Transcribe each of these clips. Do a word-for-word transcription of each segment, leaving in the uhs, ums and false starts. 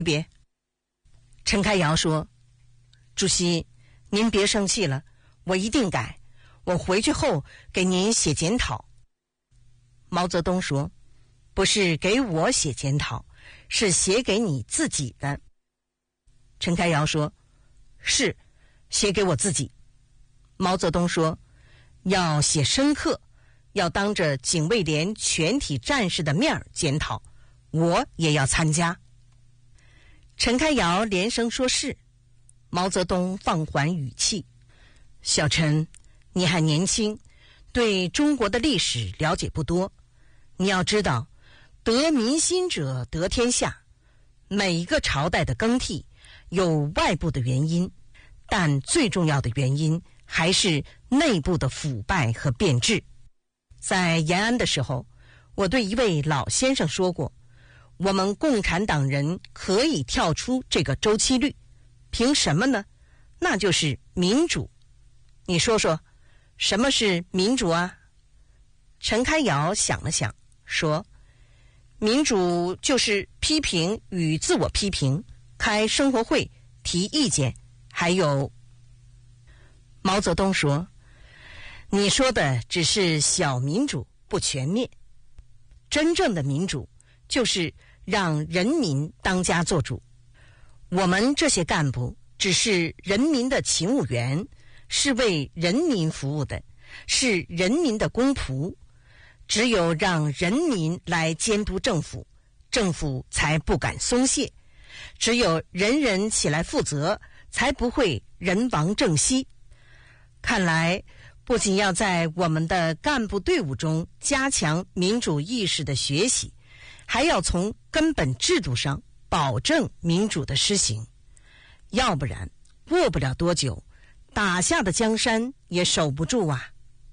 别。陈开尧说，主席，您别生气了，我一定改，我回去后给您写检讨。毛泽东说，不是给我写检讨，是写给你自己的。陈开尧说，是写给我自己。毛泽东说，要写深刻，要当着警卫连全体战士的面检讨，我也要参加。陈开尧连声说是。毛泽东放缓语气，小陈，你还年轻，对中国的历史了解不多，你要知道，得民心者得天下。每一个朝代的更替有外部的原因，但最重要的原因还是内部的腐败和变质。在延安的时候，我对一位老先生说过，我们共产党人可以跳出这个周期率，凭什么呢？那就是民主。你说说，什么是民主啊？陈开尧想了想，说，民主就是批评与自我批评，开生活会，提意见，还有。毛泽东说，你说的只是小民主，不全面。真正的民主就是让人民当家作主。我们这些干部只是人民的勤务员，是为人民服务的，是人民的公仆。只有让人民来监督政府，政府才不敢松懈。只有人人起来负责，才不会人亡政息。看来不仅要在我们的干部队伍中加强民主意识的学习，还要从根本制度上保证民主的施行。要不然过不了多久，打下的江山也守不住啊。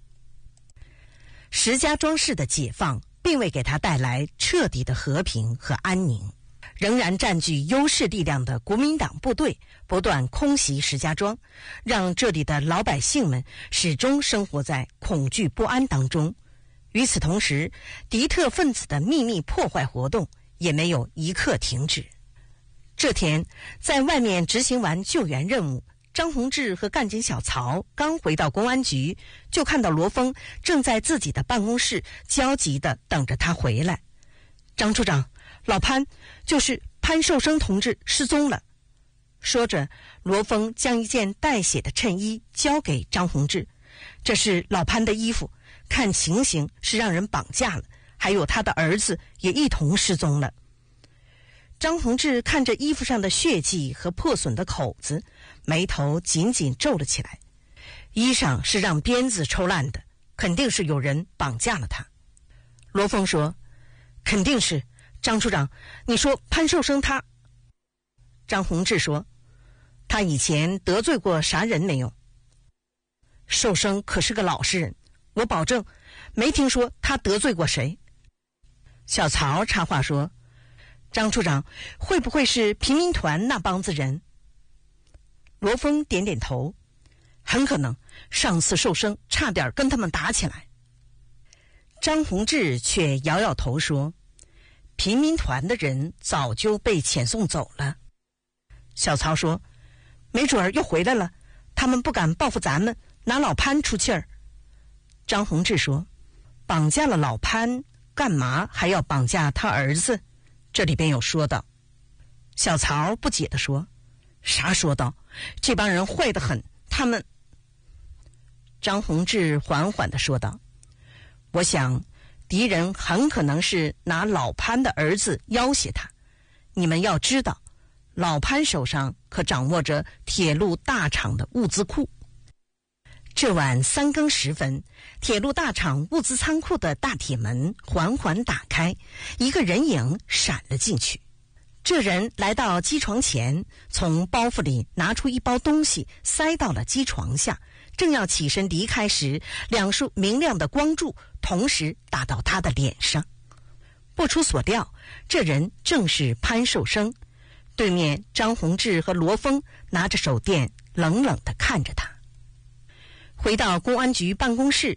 石家庄市的解放并未给他带来彻底的和平和安宁，仍然占据优势力量的国民党部队不断空袭石家庄，让这里的老百姓们始终生活在恐惧不安当中。与此同时，敌特分子的秘密破坏活动也没有一刻停止。这天，在外面执行完救援任务，张宏志和干警小曹刚回到公安局，就看到罗峰正在自己的办公室焦急地等着他回来。张处长，老潘，就是潘寿生同志失踪了。说着，罗峰将一件带血的衬衣交给张宏志，这是老潘的衣服，看情形是让人绑架了，还有他的儿子也一同失踪了。张宏志看着衣服上的血迹和破损的口子，眉头紧紧皱了起来。衣裳是让鞭子抽烂的，肯定是有人绑架了他。罗峰说，肯定是。张处长，你说潘寿生他……张宏志说，他以前得罪过啥人没有？寿生可是个老实人，我保证没听说他得罪过谁。小曹插话说，张处长，会不会是平民团那帮子人？罗峰点点头，很可能，上次寿生差点跟他们打起来。张宏志却摇摇头说，平民团的人早就被遣送走了。小曹说，没准儿又回来了，他们不敢报复咱们，拿老潘出气儿。张宏志说，绑架了老潘，干嘛还要绑架他儿子？这里边有说道。小曹不解地说，啥说道？这帮人坏得很，他们……张宏志缓缓地说道，我想敌人很可能是拿老潘的儿子要挟他。你们要知道，老潘手上可掌握着铁路大厂的物资库。这晚三更时分，铁路大厂物资仓库的大铁门缓缓打开，一个人影闪了进去。这人来到机床前，从包袱里拿出一包东西塞到了机床下，正要起身离开时，两束明亮的光柱同时打到他的脸上。不出所料，这人正是潘寿生。对面张宏志和罗峰拿着手电冷冷地看着他。回到公安局办公室，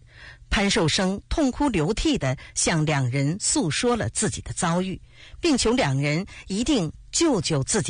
潘寿生痛哭流涕地向两人诉说了自己的遭遇，并求两人一定救救自己